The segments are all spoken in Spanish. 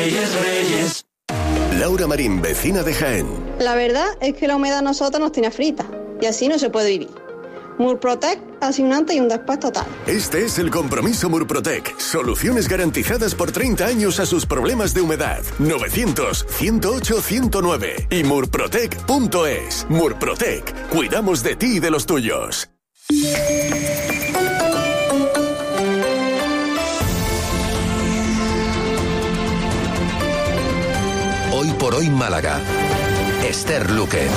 Reyes. Laura Marín, vecina de Jaén. La verdad es que la humedad a nosotros nos tiene frita y así no se puede vivir. Murprotec hace un antes y un después total. Este es el compromiso Murprotec. Soluciones garantizadas por 30 años a sus problemas de humedad. 900-108-109 y murprotec.es. Murprotec. Cuidamos de ti y de los tuyos. Hoy por hoy Málaga. Esther Luque.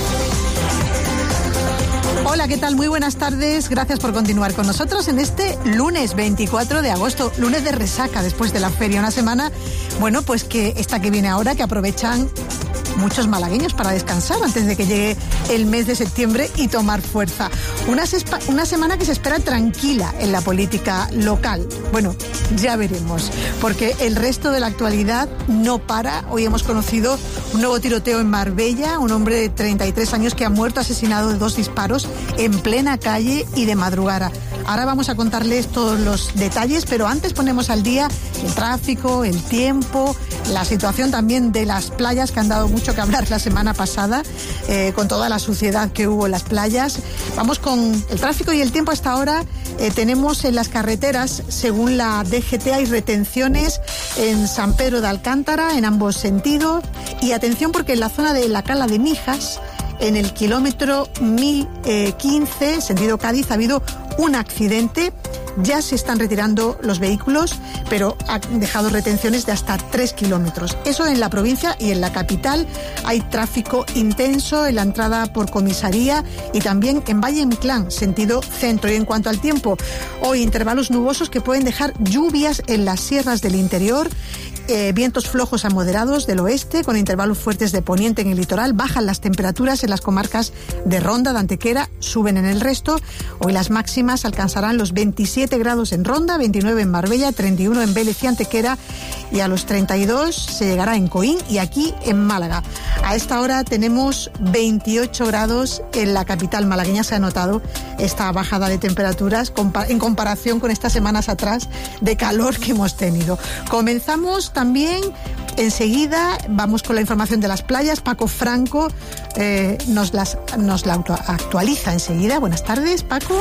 Hola, ¿qué tal? Muy buenas tardes. Gracias por continuar con nosotros en este lunes 24 de agosto, lunes de resaca después de la feria. Una semana, bueno, pues que esta que viene ahora, que aprovechan muchos malagueños para descansar antes de que llegue el mes de septiembre y tomar fuerza. Una semana que se espera tranquila en la política local. Bueno, ya veremos, porque el resto de la actualidad no para. Hoy hemos conocido un nuevo tiroteo en Marbella, un hombre de 33 años que ha muerto asesinado de 2 disparos en plena calle y de madrugada. Ahora vamos a contarles todos los detalles, pero antes ponemos al día el tráfico, el tiempo, la situación también de las playas, que han dado mucho que hablar la semana pasada, con toda la suciedad que hubo en las playas. Vamos con el tráfico y el tiempo hasta ahora. Tenemos en las carreteras, según la DGT, hay retenciones en San Pedro de Alcántara, en ambos sentidos. Y atención, porque en la zona de la Cala de Mijas, en el kilómetro 1015, sentido Cádiz, ha habido un accidente. Ya se están retirando los vehículos, pero han dejado retenciones de hasta 3 kilómetros. Eso en la provincia, y en la capital hay tráfico intenso en la entrada por comisaría y también en Valle Inclán, sentido centro. Y en cuanto al tiempo, hoy intervalos nubosos que pueden dejar lluvias en las sierras del interior. Vientos flojos a moderados del oeste, con intervalos fuertes de poniente en el litoral. Bajan las temperaturas en las comarcas de Ronda, de Antequera, suben en el resto. Hoy las máximas alcanzarán los 27 grados en Ronda, 29 en Marbella, 31 en Vélez y Antequera, y a los 32 se llegará en Coín y aquí en Málaga. A esta hora tenemos 28 grados en la capital malagueña. Se ha notado esta bajada de temperaturas en comparación con estas semanas atrás de calor que hemos tenido. Comenzamos también enseguida, vamos con la información de las playas. Paco Franco nos la actualiza enseguida. Buenas tardes, Paco.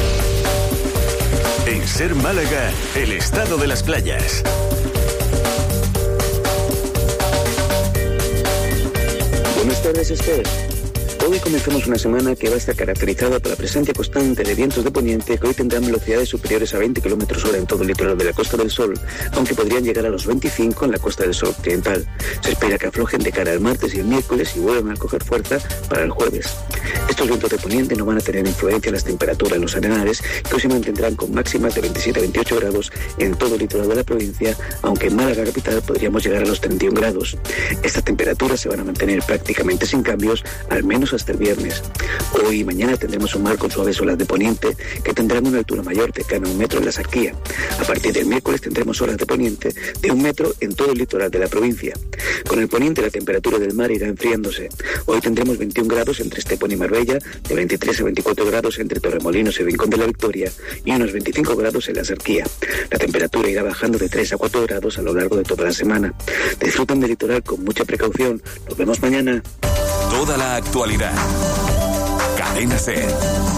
En Ser Málaga, el estado de las playas. Buenas tardes, Esther. Hoy comenzamos una semana que va a estar caracterizada por la presencia constante de vientos de poniente que hoy tendrán velocidades superiores a 20 km/h en todo el litoral de la Costa del Sol, aunque podrían llegar a los 25 en la Costa del Sol occidental. Se espera que aflojen de cara al martes y el miércoles y vuelvan a coger fuerza para el jueves. Estos vientos de poniente no van a tener influencia en las temperaturas en los arenales, que hoy se mantendrán con máximas de 27 a 28 grados en todo el litoral de la provincia, aunque en Málaga capital podríamos llegar a los 31 grados. Estas temperaturas se van a mantener prácticamente sin cambios, al menos hasta el viernes. Hoy y mañana tendremos un mar con suaves olas de poniente que tendrán una altura mayor, cercana a 1 metro en la Sarquía. A partir del miércoles tendremos olas de poniente de 1 metro en todo el litoral de la provincia. Con el poniente la temperatura del mar irá enfriándose. Hoy tendremos 21 grados entre Estepona y Marbella, de 23 a 24 grados entre Torremolinos y Rincón de la Victoria y unos 25 grados en la Sarquía. La temperatura irá bajando de 3 a 4 grados a lo largo de toda la semana. Disfruten del litoral con mucha precaución. Nos vemos mañana. Toda la actualidad. Cadena SER.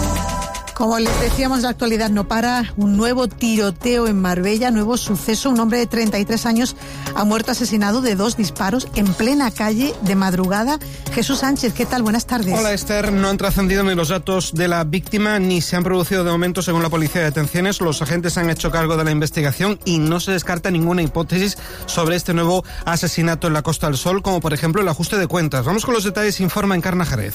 Como les decíamos, la actualidad no para. Un nuevo tiroteo en Marbella, nuevo suceso. Un hombre de 33 años ha muerto asesinado de 2 disparos en plena calle de madrugada. Jesús Sánchez, ¿qué tal? Buenas tardes. Hola, Esther. No han trascendido ni los datos de la víctima ni se han producido de momento, según la policía, de detenciones. Los agentes han hecho cargo de la investigación y no se descarta ninguna hipótesis sobre este nuevo asesinato en la Costa del Sol, como por ejemplo el ajuste de cuentas. Vamos con los detalles, informa Encarna Jerez.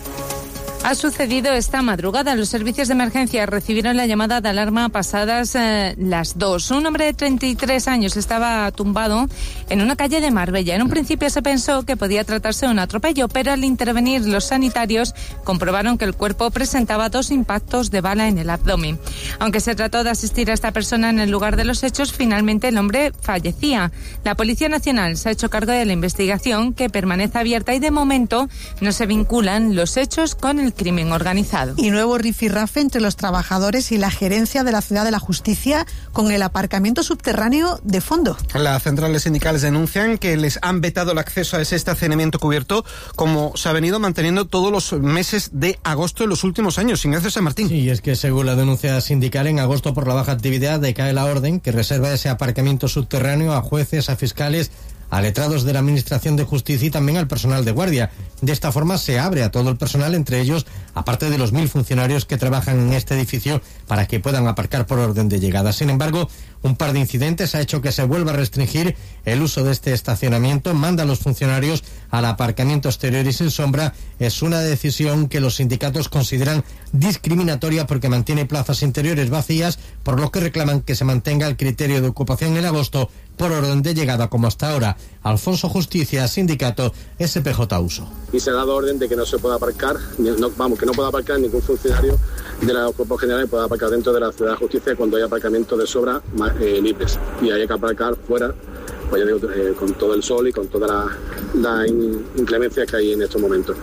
Ha sucedido esta madrugada. Los servicios de emergencia recibieron la llamada de alarma pasadas las 2. Un hombre de 33 años estaba tumbado en una calle de Marbella. En un principio se pensó que podía tratarse de un atropello, pero al intervenir los sanitarios comprobaron que el cuerpo presentaba 2 impactos de bala en el abdomen. Aunque se trató de asistir a esta persona en el lugar de los hechos, finalmente el hombre fallecía. La Policía Nacional se ha hecho cargo de la investigación, que permanece abierta, y de momento no se vinculan los hechos con el crimen organizado. Y nuevo rifirrafe entre los trabajadores y la gerencia de la Ciudad de la Justicia con el aparcamiento subterráneo de fondo. Las centrales sindicales denuncian que les han vetado el acceso a ese estacionamiento cubierto, como se ha venido manteniendo todos los meses de agosto en los últimos años. Ignacio San Martín. Sí, es que según la denuncia sindical, en agosto por la baja actividad decae la orden que reserva ese aparcamiento subterráneo a jueces, a fiscales, a letrados de la Administración de Justicia y también al personal de guardia. De esta forma se abre a todo el personal, entre ellos, aparte de los 1.000 funcionarios que trabajan en este edificio, para que puedan aparcar por orden de llegada. Sin embargo, un par de incidentes ha hecho que se vuelva a restringir el uso de este estacionamiento. Manda a los funcionarios al aparcamiento exterior y sin sombra. Es una decisión que los sindicatos consideran discriminatoria porque mantiene plazas interiores vacías, por lo que reclaman que se mantenga el criterio de ocupación en agosto por orden de llegada como hasta ahora. Alfonso Justicia, sindicato SPJ Uso. Y se ha dado orden de que no se pueda aparcar, que no pueda aparcar ningún funcionario de la Cuerpo General y pueda aparcar dentro de la Ciudad de Justicia cuando haya aparcamientos de sobra libres. Y haya que aparcar fuera, pues ya digo, con todo el sol y con toda la inclemencia que hay en estos momentos.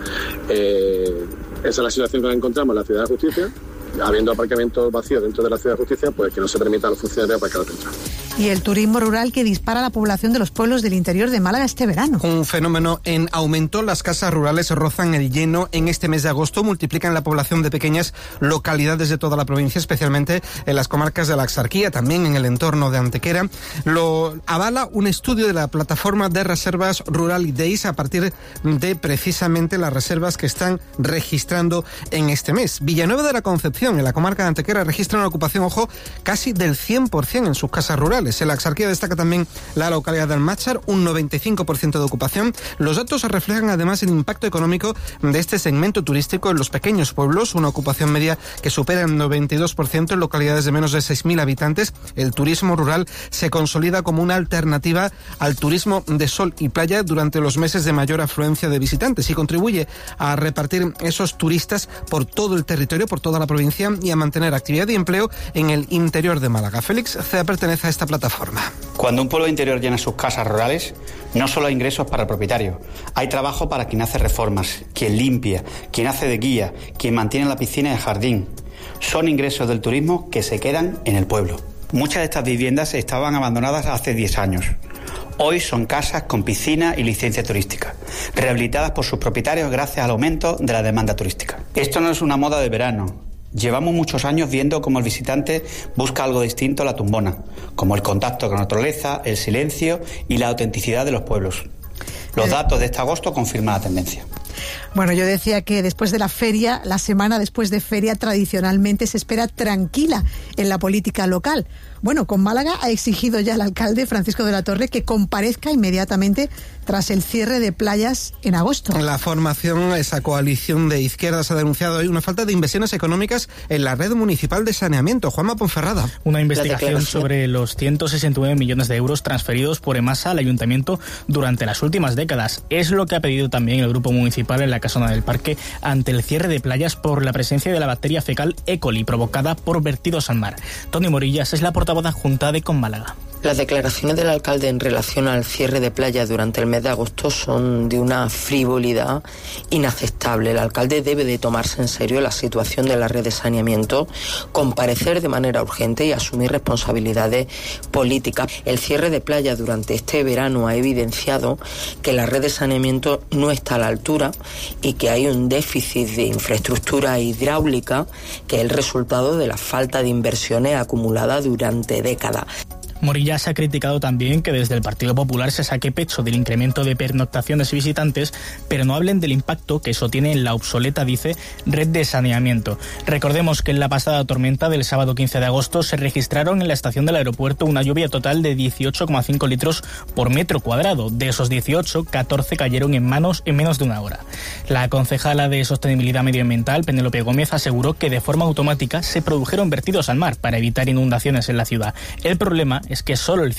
Esa es la situación que nos encontramos en la Ciudad de Justicia. Habiendo aparcamientos vacíos dentro de la Ciudad de Justicia, pues que no se permita a los funcionarios aparcar dentro. Y el turismo rural que dispara la población de los pueblos del interior de Málaga este verano. Un fenómeno en aumento. Las casas rurales rozan el lleno en este mes de agosto, multiplican la población de pequeñas localidades de toda la provincia, especialmente en las comarcas de la Axarquía, también en el entorno de Antequera. Lo avala un estudio de la plataforma de reservas Rural Days a partir de precisamente las reservas que están registrando en este mes. Villanueva de la Concepción, en la comarca de Antequera, registra una ocupación, ojo, casi del 100% en sus casas rurales. En la Axarquía destaca también la localidad de Almáchar, un 95% de ocupación. Los datos reflejan además el impacto económico de este segmento turístico en los pequeños pueblos, una ocupación media que supera el 92% en localidades de menos de 6.000 habitantes. El turismo rural se consolida como una alternativa al turismo de sol y playa durante los meses de mayor afluencia de visitantes y contribuye a repartir esos turistas por todo el territorio, por toda la provincia, y a mantener actividad y empleo en el interior de Málaga. Félix Cea pertenece a esta plataforma. Cuando un pueblo interior llena sus casas rurales, no solo hay ingresos para el propietario, hay trabajo para quien hace reformas, quien limpia, quien hace de guía, quien mantiene la piscina y el jardín. Son ingresos del turismo que se quedan en el pueblo. Muchas de estas viviendas estaban abandonadas hace 10 años. Hoy son casas con piscina y licencia turística, rehabilitadas por sus propietarios gracias al aumento de la demanda turística. Esto no es una moda de verano. Llevamos muchos años viendo cómo el visitante busca algo distinto a la tumbona, como el contacto con la naturaleza, el silencio y la autenticidad de los pueblos. Los datos de este agosto confirman la tendencia. Bueno, yo decía que después de la feria, la semana después de feria, tradicionalmente se espera tranquila en la política local. Bueno, con Málaga ha exigido ya el alcalde Francisco de la Torre que comparezca inmediatamente tras el cierre de playas en agosto. La formación, esa coalición de izquierdas, ha denunciado hoy una falta de inversiones económicas en la red municipal de saneamiento. Juanma Ponferrada. Una investigación sobre los 169 millones de euros transferidos por EMASA al ayuntamiento durante las últimas décadas. Es lo que ha pedido también el grupo municipal en la Casona del Parque ante el cierre de playas por la presencia de la bacteria fecal E. coli provocada por vertidos al mar. Tony Morillas es la portavoz adjunta de Con Málaga. Las declaraciones del alcalde en relación al cierre de playas durante el mes de agosto son de una frivolidad inaceptable. El alcalde debe de tomarse en serio la situación de la red de saneamiento, comparecer de manera urgente y asumir responsabilidades políticas. El cierre de playas durante este verano ha evidenciado que la red de saneamiento no está a la altura y que hay un déficit de infraestructura hidráulica que es el resultado de la falta de inversiones acumuladas durante décadas. Morillas ha criticado también que desde el Partido Popular se saque pecho del incremento de pernoctaciones y visitantes, pero no hablen del impacto que eso tiene en la obsoleta, dice, red de saneamiento. Recordemos que en la pasada tormenta del sábado 15 de agosto se registraron en la estación del aeropuerto una lluvia total de 18,5 litros por metro cuadrado. De esos 18, 14 cayeron en menos de una hora. La concejala de Sostenibilidad Medioambiental, Penélope Gómez, aseguró que de forma automática se produjeron vertidos al mar para evitar inundaciones en la ciudad. El problema es que solo el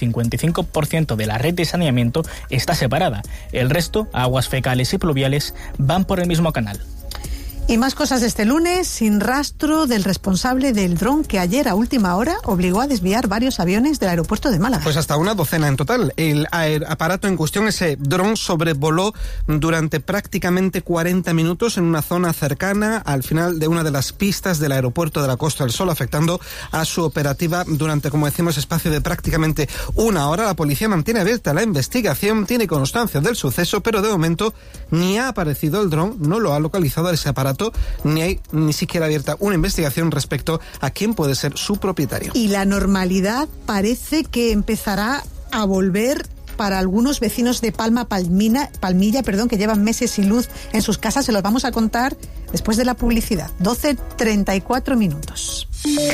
55% de la red de saneamiento está separada. El resto, aguas fecales y pluviales, van por el mismo canal. Y más cosas este lunes, sin rastro del responsable del dron que ayer a última hora obligó a desviar varios aviones del aeropuerto de Málaga. Pues hasta una docena en total. El aparato en cuestión, ese dron, sobrevoló durante prácticamente 40 minutos en una zona cercana al final de una de las pistas del aeropuerto de la Costa del Sol, afectando a su operativa durante, como decimos, espacio de prácticamente una hora. La policía mantiene abierta la investigación, tiene constancia del suceso, pero de momento ni ha aparecido el dron, no lo ha localizado ese aparato, ni hay ni siquiera abierta una investigación respecto a quién puede ser su propietario. Y la normalidad parece que empezará a volver para algunos vecinos de Palmilla, que llevan meses sin luz en sus casas. Se los vamos a contar después de la publicidad. 12:34 minutos.